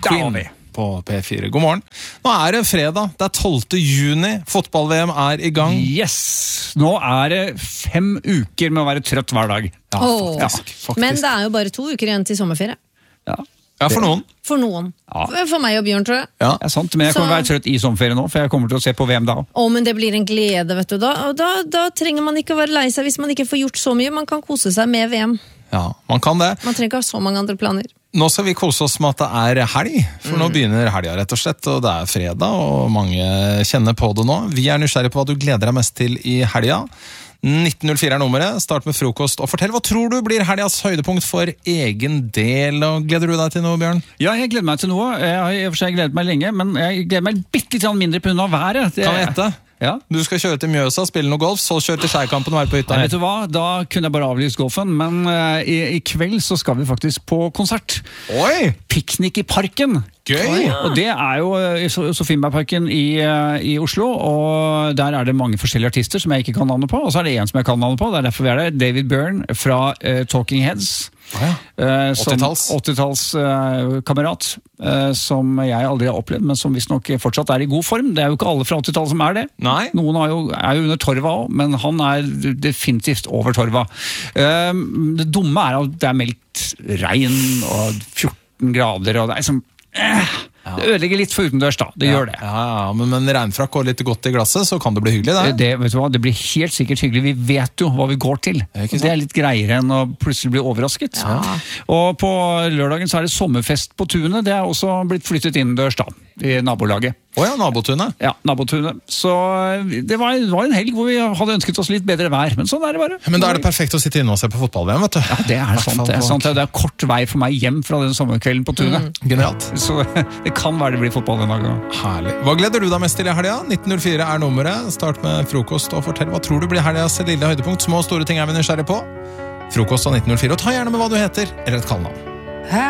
Queen på P4. God morgen. Nå det fredag, det 12. juni, fotball-VM i gang. Yes! Nå det 5 uker med å være trøtt hver dag. Ja, faktisk. Men det jo bare 2 uker igjen til sommerferie. Ja, for noen. For noen. Ja. For meg og Bjørn, tror jeg. Ja, sant, men jeg kommer være trøtt i sommerferie nå, for jeg kommer til å se på VM da. Men det blir en glede, vet du. Da trenger man ikke å være lei seg hvis man ikke får gjort så mye. Man kan kose seg med VM. Ja, man kan det. Man trenger ikke ha så mange andre planer. Nå skal vi kose oss med at det helg, for nå begynner helga rett og slett, og det fredag, og mange kjenner på det nå. Vi nysgjerrige på hva du gleder deg mest til i helga. 1904 nummeret, start med frokost, og fortell, hva tror du blir helgas høydepunkt for egen del, og gleder du deg til noe, Bjørn? Ja, jeg gleder meg til noe. Jeg har i og for seg gledet meg lenge, men jeg gleder meg bitte litt mindre på grunn av været. Kan jeg gjette? Ja. Du skal kjøre til Mjøsa, spille noe golf, så kjøre til Skeikampen og være på hytta. Vet du hva? Da kunne jeg bare avlyst golfen, men i kveld så skal vi faktisk på konsert. Oi! Piknik i parken. Gøy! Og det jo i Sofienbergparken i Oslo, og der det mange forskjellige artister som jeg ikke kan navnet på, og så det en som jeg kan navnet på, det derfor vi der. David Byrne fra Talking Heads. 80-talls kamerat som jeg aldri har opplevd, men som visst nok fortsatt i god form. Det jo ikke alle fra 80-tallet som det. Nei. Noen jo under torva også, men han definitivt over torva. Det dumme at det meldt regn og 14 grader, og det som det ødelegger litt for utendørs da, det gjør det. Ja, men regnfrakk og litt godt i glasset, så kan det bli hyggelig det. Vet du hva, det blir helt sikkert hyggelig. Vi vet jo hva vi går til. Det litt greiere enn å plutselig bli overrasket. Ja. Og på lørdagen så det sommerfest på tunet. Det også blitt flyttet innendørs da, i nabolaget. Åja, nabotunet. Ja, nabotunet. Så det var en helg hvor vi hadde ønsket oss litt bedre vær, men sånn det bare. Men da det perfekt å sitte inne og se på fotball-VM, vet du. Ja, det sant. Det sant. Det kort vei for meg hjem fra den sommerkvelden på tunet. Genialt. Så det kan være det blir fotball den dagen. Herlig. Hva gleder du deg mest til i helga? 1904 nummeret. Start med frokost og fortell hva tror du blir helgas lille høydepunkt. Små og store ting vi nysgjerrige på. Frokost og 1904, og ta gjerne med hva du heter, eller et kallenavn.